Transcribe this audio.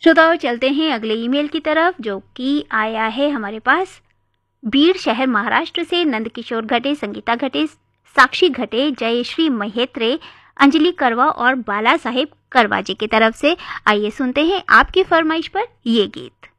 श्रोताओं, चलते हैं अगले ईमेल की तरफ, जो कि आया है हमारे पास बीड़ शहर महाराष्ट्र से। नंदकिशोर घटे, संगीता घटे, साक्षी घटे, जयश्री महेत्रे, अंजलि करवा और बाला साहेब करवा जी की तरफ से। आइए सुनते हैं आपकी फरमाइश पर ये गीत।